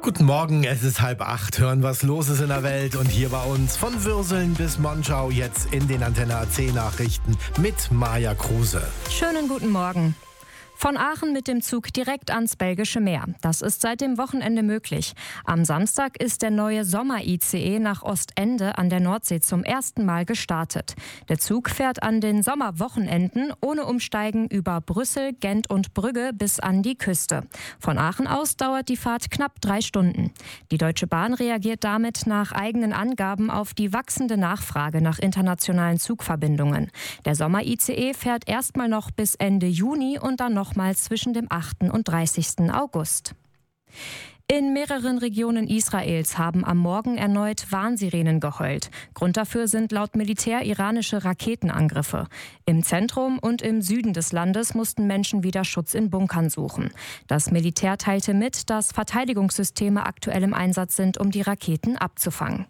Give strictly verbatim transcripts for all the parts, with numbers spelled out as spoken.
Guten Morgen, es ist halb acht. Hören, was los ist in der Welt. Und hier bei uns von Würseln bis Monschau jetzt in den Antenne A C Nachrichten mit Maja Kruse. Schönen guten Morgen. Von Aachen mit dem Zug direkt ans Belgische Meer. Das ist seit dem Wochenende möglich. Am Samstag ist der neue Sommer-I C E nach Ostende an der Nordsee zum ersten Mal gestartet. Der Zug fährt an den Sommerwochenenden ohne Umsteigen über Brüssel, Gent und Brügge bis an die Küste. Von Aachen aus dauert die Fahrt knapp drei Stunden. Die Deutsche Bahn reagiert damit nach eigenen Angaben auf die wachsende Nachfrage nach internationalen Zugverbindungen. Der Sommer-I C E fährt erstmal noch bis Ende Juni und dann noch mal zwischen dem achten und dreißigsten August. In mehreren Regionen Israels haben am Morgen erneut Warnsirenen geheult. Grund dafür sind laut Militär iranische Raketenangriffe. Im Zentrum und im Süden des Landes mussten Menschen wieder Schutz in Bunkern suchen. Das Militär teilte mit, dass Verteidigungssysteme aktuell im Einsatz sind, um die Raketen abzufangen.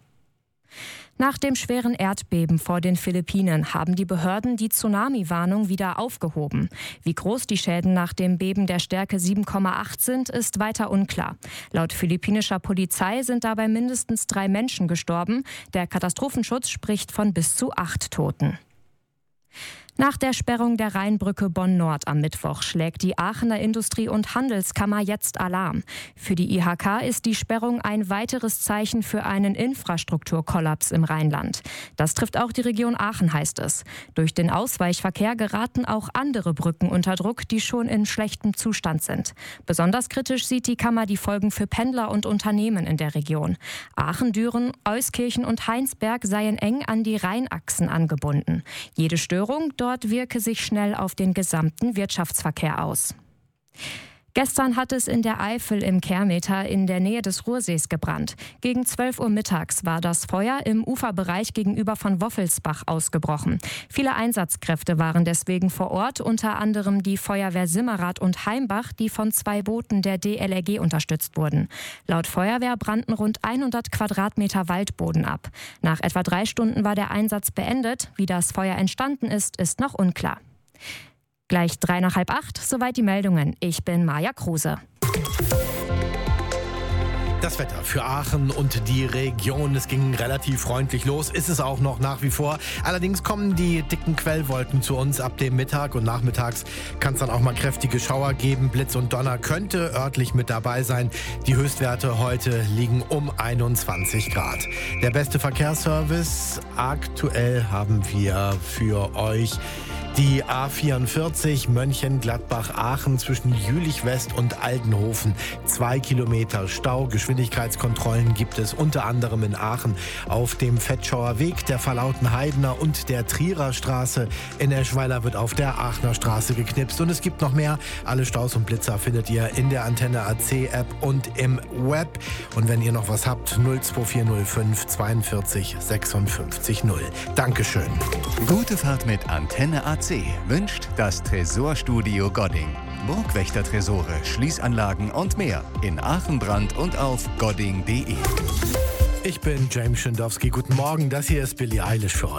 Nach dem schweren Erdbeben vor den Philippinen haben die Behörden die Tsunami-Warnung wieder aufgehoben. Wie groß die Schäden nach dem Beben der Stärke sieben Komma acht sind, ist weiter unklar. Laut philippinischer Polizei sind dabei mindestens drei Menschen gestorben. Der Katastrophenschutz spricht von bis zu acht Toten. Nach der Sperrung der Rheinbrücke Bonn-Nord am Mittwoch schlägt die Aachener Industrie- und Handelskammer jetzt Alarm. Für die I H K ist die Sperrung ein weiteres Zeichen für einen Infrastrukturkollaps im Rheinland. Das trifft auch die Region Aachen, heißt es. Durch den Ausweichverkehr geraten auch andere Brücken unter Druck, die schon in schlechtem Zustand sind. Besonders kritisch sieht die Kammer die Folgen für Pendler und Unternehmen in der Region. Aachen, Düren, Euskirchen und Heinsberg seien eng an die Rheinachsen angebunden. Jede Störung dort wirke sich schnell auf den gesamten Wirtschaftsverkehr aus. Gestern hat es in der Eifel im Kehrmeter in der Nähe des Ruhrsees gebrannt. Gegen zwölf Uhr mittags war das Feuer im Uferbereich gegenüber von Woffelsbach ausgebrochen. Viele Einsatzkräfte waren deswegen vor Ort, unter anderem die Feuerwehr Simmerath und Heimbach, die von zwei Booten der D L R G unterstützt wurden. Laut Feuerwehr brannten rund hundert Quadratmeter Waldboden ab. Nach etwa drei Stunden war der Einsatz beendet. Wie das Feuer entstanden ist, ist noch unklar. Gleich drei nach halb acht, soweit die Meldungen. Ich bin Maja Kruse. Das Wetter für Aachen und die Region, es ging relativ freundlich los, ist es auch noch nach wie vor. Allerdings kommen die dicken Quellwolken zu uns ab dem Mittag und nachmittags kann es dann auch mal kräftige Schauer geben. Blitz und Donner könnte örtlich mit dabei sein. Die Höchstwerte heute liegen um einundzwanzig Grad. Der beste Verkehrsservice, aktuell haben wir für euch die A vierundvierzig Mönchengladbach-Aachen zwischen Jülich-West und Aldenhofen. Zwei Kilometer Stau. Geschwindigkeitskontrollen gibt es unter anderem in Aachen auf dem Vetschauer Weg, der Verlauten-Heidener und der Trierer Straße. In Eschweiler wird auf der Aachener Straße geknipst. Und es gibt noch mehr. Alle Staus und Blitzer findet ihr in der Antenne A C App und im Web. Und wenn ihr noch was habt, null zwei vier null fünf zweiundvierzig sechsundfünfzig null. Dankeschön. Gute Fahrt mit Antenne A C wünscht das Tresorstudio Godding. Burgwächter-Tresore, Schließanlagen und mehr in Aachen, Brand und auf godding punkt de. Ich bin James Schindowski. Guten Morgen, das hier ist Billie Eilish für euch.